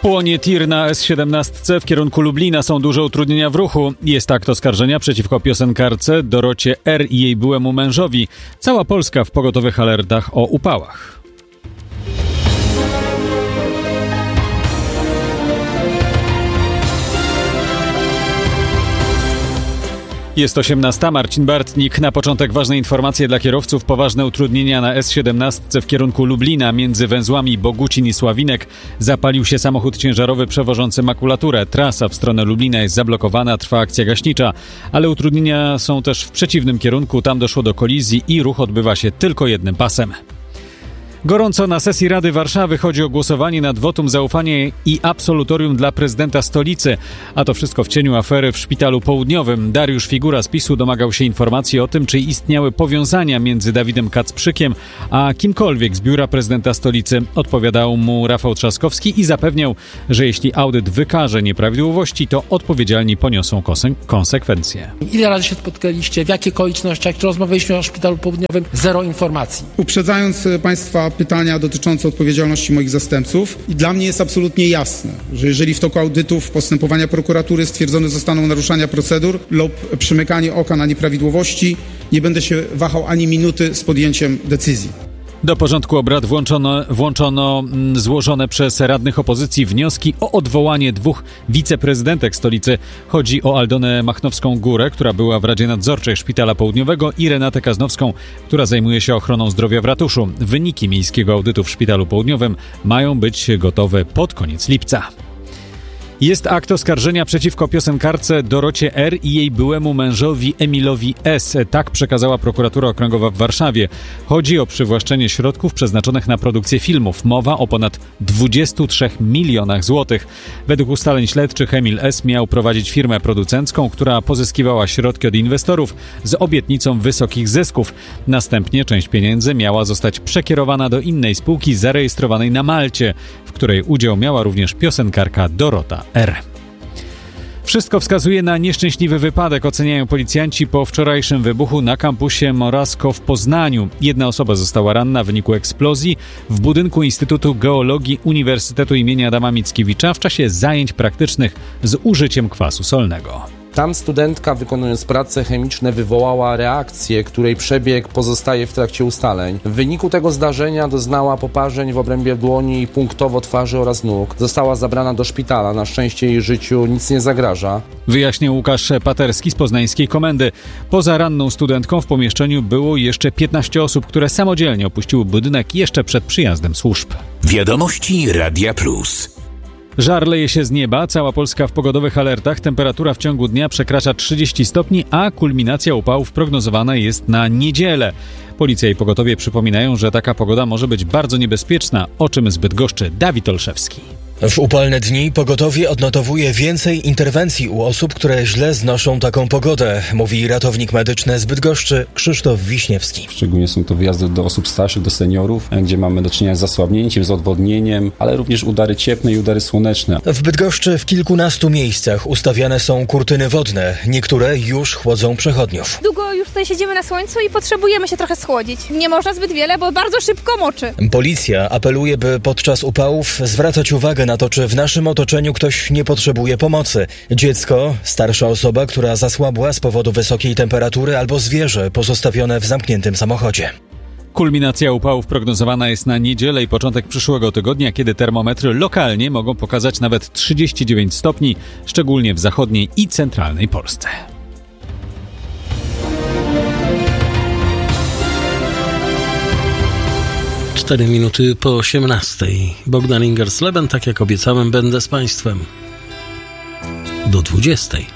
Płonie tir na S17 w kierunku Lublina, są duże utrudnienia w ruchu. Jest akt oskarżenia przeciwko piosenkarce Dorocie R. i jej byłemu mężowi. Cała Polska w pogotowych alertach o upałach. Jest 18. Marcin Bartnik. Na początek ważne informacje dla kierowców. Poważne utrudnienia na S17 w kierunku Lublina. Między węzłami Bogucin i Sławinek zapalił się samochód ciężarowy przewożący makulaturę. Trasa w stronę Lublina jest zablokowana, trwa akcja gaśnicza, ale utrudnienia są też w przeciwnym kierunku. Tam doszło do kolizji i ruch odbywa się tylko jednym pasem. Gorąco na sesji Rady Warszawy. Chodzi o głosowanie nad wotum zaufania i absolutorium dla prezydenta stolicy. A to wszystko w cieniu afery w Szpitalu Południowym. Dariusz Figura z PiS-u domagał się informacji o tym, czy istniały powiązania między Dawidem Kacprzykiem a kimkolwiek z biura prezydenta stolicy. Odpowiadał mu Rafał Trzaskowski i zapewniał, że jeśli audyt wykaże nieprawidłowości, to odpowiedzialni poniosą konsekwencje. Ile razy się spotkaliście, w jakich okolicznościach, czy rozmawialiśmy o Szpitalu Południowym? Zero informacji. Uprzedzając Państwa pytania dotyczące odpowiedzialności moich zastępców. I dla mnie jest absolutnie jasne, że jeżeli w toku audytów postępowania prokuratury stwierdzone zostaną naruszenia procedur lub przymykanie oka na nieprawidłowości, nie będę się wahał ani minuty z podjęciem decyzji. Do porządku obrad włączono złożone przez radnych opozycji wnioski o odwołanie 2 wiceprezydentek stolicy. Chodzi o Aldonę Machnowską-Górę, która była w Radzie Nadzorczej Szpitala Południowego, i Renatę Kaznowską, która zajmuje się ochroną zdrowia w ratuszu. Wyniki miejskiego audytu w Szpitalu Południowym mają być gotowe pod koniec lipca. Jest akt oskarżenia przeciwko piosenkarce Dorocie R. i jej byłemu mężowi Emilowi S. Tak przekazała prokuratura okręgowa w Warszawie. Chodzi o przywłaszczenie środków przeznaczonych na produkcję filmów. Mowa o ponad 23 milionach złotych. Według ustaleń śledczych Emil S. miał prowadzić firmę producencką, która pozyskiwała środki od inwestorów z obietnicą wysokich zysków. Następnie część pieniędzy miała zostać przekierowana do innej spółki zarejestrowanej na Malcie, w której udział miała również piosenkarka Dorota R. Wszystko wskazuje na nieszczęśliwy wypadek, oceniają policjanci po wczorajszym wybuchu na kampusie Morasko w Poznaniu. 1 osoba została ranna w wyniku eksplozji w budynku Instytutu Geologii Uniwersytetu im. Adama Mickiewicza w czasie zajęć praktycznych z użyciem kwasu solnego. Tam studentka, wykonując prace chemiczne, wywołała reakcję, której przebieg pozostaje w trakcie ustaleń. W wyniku tego zdarzenia doznała poparzeń w obrębie dłoni, punktowo twarzy oraz nóg. Została zabrana do szpitala. Na szczęście jej życiu nic nie zagraża. Wyjaśnił Łukasz Paterski z poznańskiej komendy. Poza ranną studentką w pomieszczeniu było jeszcze 15 osób, które samodzielnie opuściły budynek jeszcze przed przyjazdem służb. Wiadomości Radia Plus. Żar leje się z nieba, cała Polska w pogodowych alertach, temperatura w ciągu dnia przekracza 30 stopni, a kulminacja upałów prognozowana jest na niedzielę. Policja i pogotowie przypominają, że taka pogoda może być bardzo niebezpieczna, o czym z Bydgoszczy Dawid Olszewski. W upalne dni pogotowie odnotowuje więcej interwencji u osób, które źle znoszą taką pogodę, mówi ratownik medyczny z Bydgoszczy Krzysztof Wiśniewski. Szczególnie są to wyjazdy do osób starszych, do seniorów, gdzie mamy do czynienia z zasłabnięciem, z odwodnieniem, ale również udary cieplne i udary słoneczne. W Bydgoszczy w kilkunastu miejscach ustawiane są kurtyny wodne. Niektóre już chłodzą przechodniów. Długo już tutaj siedzimy na słońcu i potrzebujemy się trochę schłodzić. Nie można zbyt wiele, bo bardzo szybko moczy. Policja apeluje, by podczas upałów zwracać uwagę na to, czy w naszym otoczeniu ktoś nie potrzebuje pomocy. Dziecko, starsza osoba, która zasłabła z powodu wysokiej temperatury, albo zwierzę pozostawione w zamkniętym samochodzie. Kulminacja upałów prognozowana jest na niedzielę i początek przyszłego tygodnia, kiedy termometry lokalnie mogą pokazać nawet 39 stopni, szczególnie w zachodniej i centralnej Polsce. Cztery minuty po 18. Bogdan Ingersleben, tak jak obiecałem, będę z Państwem do 20.